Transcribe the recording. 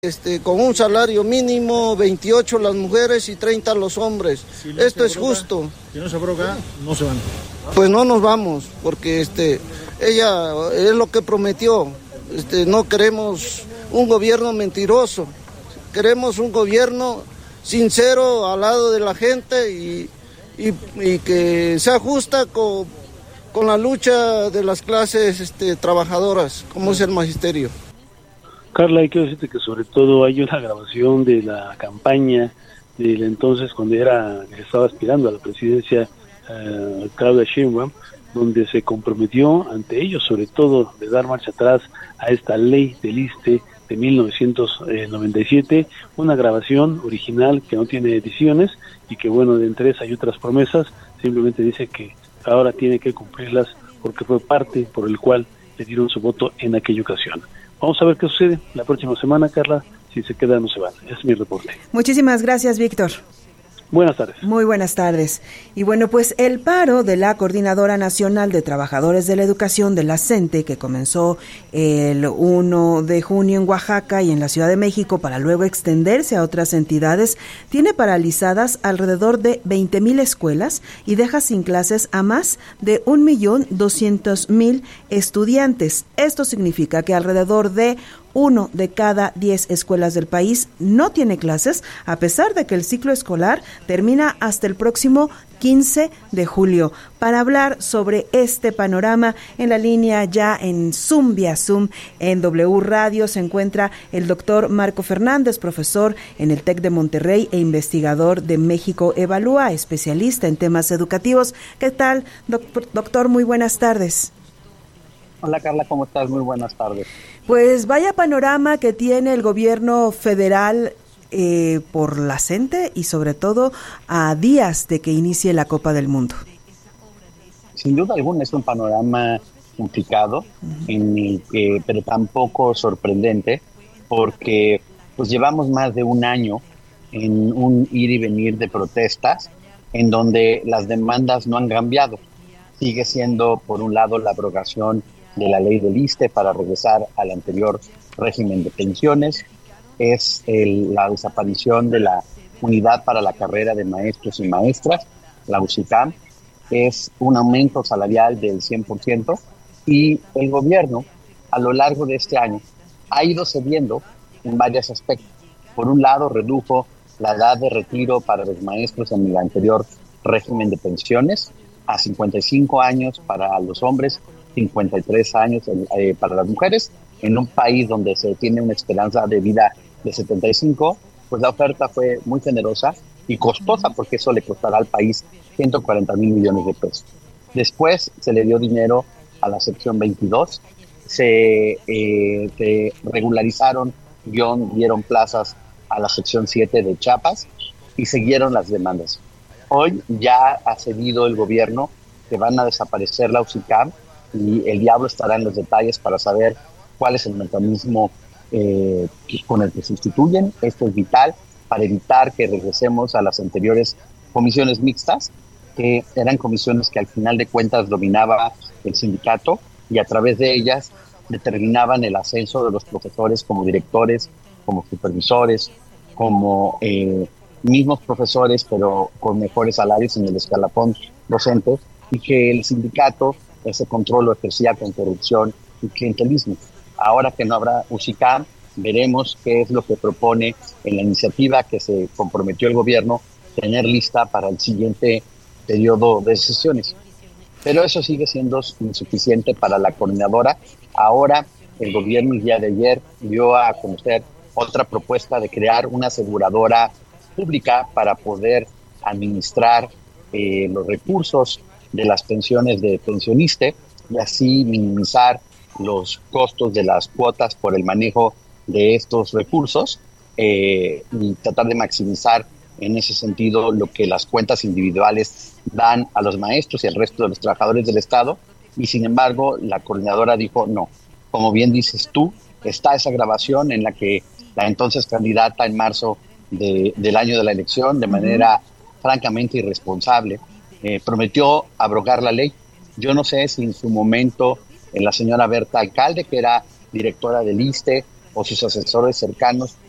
Con un salario mínimo, 28 las mujeres y 30 los hombres. Si no esto es justo. Si no se abroga, no se van. Pues no nos vamos, porque ella es lo que prometió. No queremos un gobierno mentiroso, queremos un gobierno sincero al lado de la gente y que sea justa con la lucha de las clases trabajajadoras, como es el magisterio. Carla, hay que decirte que sobre todo hay una grabación de la campaña del entonces cuando estaba aspirando a la presidencia Claudia Sheinbaum, donde se comprometió ante ellos sobre todo de dar marcha atrás a esta ley del ISSSTE de 1997, una grabación original que no tiene ediciones y que bueno, de entre esa y otras promesas, simplemente dice que ahora tiene que cumplirlas porque fue parte por el cual le dieron su voto en aquella ocasión. Vamos a ver qué sucede la próxima semana, Carla. Si se queda, no se van. Es mi reporte. Muchísimas gracias, Víctor. Buenas tardes. Muy buenas tardes. Y bueno, pues el paro de la Coordinadora Nacional de Trabajadores de la Educación de la CENTE, que comenzó el 1 de junio en Oaxaca y en la Ciudad de México para luego extenderse a otras entidades, tiene paralizadas alrededor de 20,000 escuelas y deja sin clases a más de 1,200,000 estudiantes. Esto significa que alrededor de 1 de cada 10 escuelas del país no tiene clases, a pesar de que el ciclo escolar termina hasta el próximo 15 de julio. Para hablar sobre este panorama, en la línea ya en Zoom, vía Zoom, en W Radio, se encuentra el doctor Marco Fernández, profesor en el TEC de Monterrey e investigador de México Evalúa, especialista en temas educativos. ¿Qué tal, doctor? Muy buenas tardes. Hola Carla, ¿cómo estás? Muy buenas tardes. Pues vaya panorama que tiene el gobierno federal por la CENTE y sobre todo a días de que inicie la Copa del Mundo. Sin duda alguna es un panorama complicado, pero tampoco sorprendente, porque pues llevamos más de un año en un ir y venir de protestas en donde las demandas no han cambiado. Sigue siendo, por un lado, la abrogación de la ley del ISSSTE para regresar al anterior régimen de pensiones, es la desaparición de la unidad para la carrera de maestros y maestras, la UCICAM, es un aumento salarial del 100%, y el gobierno a lo largo de este año ha ido cediendo en varios aspectos. Por un lado, redujo la edad de retiro para los maestros en el anterior régimen de pensiones a 55 años para los hombres, 53 años para las mujeres. En un país donde se tiene una esperanza de vida de 75, pues la oferta fue muy generosa y costosa, porque eso le costará al país 140,000 millones de pesos. Después se le dio dinero a la sección 22, se regularizaron, dieron plazas a la sección 7 de Chiapas y siguieron las demandas. Hoy ya ha cedido el gobierno que van a desaparecer la UCICAM, y el diablo estará en los detalles para saber cuál es el mecanismo con el que sustituyen. Esto es vital para evitar que regresemos a las anteriores comisiones mixtas, que eran comisiones que al final de cuentas dominaba el sindicato, y a través de ellas determinaban el ascenso de los profesores como directores, como supervisores, como mismos profesores, pero con mejores salarios en el escalafón docente, y que el sindicato ese control lo ejercía con corrupción y clientelismo. Ahora que no habrá UCICAM, veremos qué es lo que propone en la iniciativa que se comprometió el gobierno tener lista para el siguiente periodo de sesiones. Pero eso sigue siendo insuficiente para la coordinadora. Ahora el gobierno el día de ayer dio a conocer otra propuesta de crear una aseguradora pública para poder administrar los recursos de las pensiones de pensioniste y así minimizar los costos de las cuotas por el manejo de estos recursos, y tratar de maximizar en ese sentido lo que las cuentas individuales dan a los maestros y al resto de los trabajadores del Estado. Y sin embargo, la coordinadora dijo no. Como bien dices tú, está esa grabación en la que la entonces candidata en marzo del año de la elección, de manera francamente irresponsable, prometió abrogar la ley. Yo no sé si en su momento la señora Berta Alcalde, que era directora del ISSSTE, o sus asesores cercanos